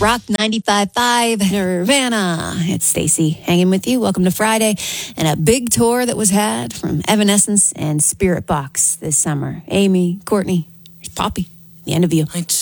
Rock 95.5 Nirvana. It's Stacy hanging with you. Welcome to Friday and a big tour that was had from Evanescence and Spirit Box this summer. Amy, Courtney, Poppy, the end of you. I